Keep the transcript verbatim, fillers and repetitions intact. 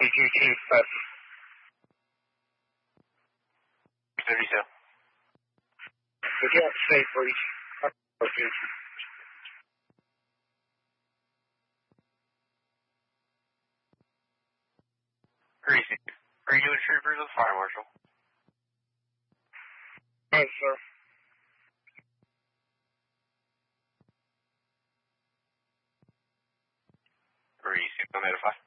two two five. thirty-two. Would you have to say, please? Okay. Greasy. Are you doing troopers or the fire marshal? Yes, sir. Greasy. I'll notify.